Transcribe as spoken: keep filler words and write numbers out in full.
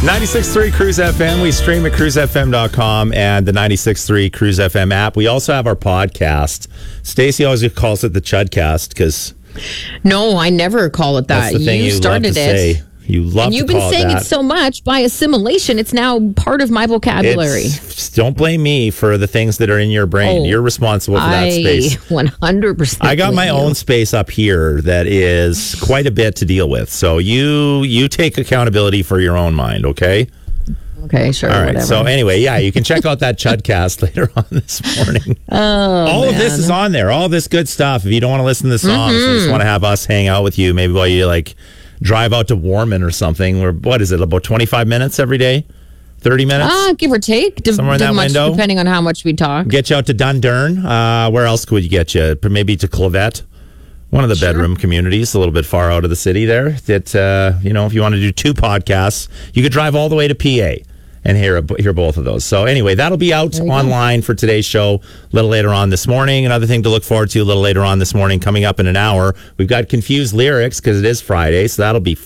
ninety-six point three Cruise F M. We stream at cruise f m dot com and the ninety-six point three Cruise F M app. We also have our podcast. Stacey always calls it the Chudcast because No, I never call it that. that's the thing you you started love to it. say. You love And to you've been call saying it it that. so much by assimilation, it's now part of my vocabulary. It's, don't blame me for the things that are in your brain. Oh, You're responsible for that I space. one hundred percent I got my blame you. own space up here that is quite a bit to deal with. So you you take accountability for your own mind, okay? Okay, sure. All right. whatever. So anyway, yeah, you can check out that Chudcast later on this morning. Oh, All of this man. is on there. All this good stuff. If you don't want to listen to the songs, you just want to have us hang out with you, maybe while you like drive out to Warman or something. Or what is it? About twenty-five minutes every day? thirty minutes? Ah, give or take. De- Somewhere in de- that much, window? Depending on how much we talk. Get you out to Dundurn. Uh, where else could you get you? Maybe to Clavette, one of the Sure. bedroom communities, a little bit far out of the city there. That, uh, you know, if you want to do two podcasts, you could drive all the way to P A and hear hear both of those. So anyway, that'll be out online for today's show a little later on this morning. Another thing to look forward to a little later on this morning, coming up in an hour, we've got Confused Lyrics because it is Friday, so that'll be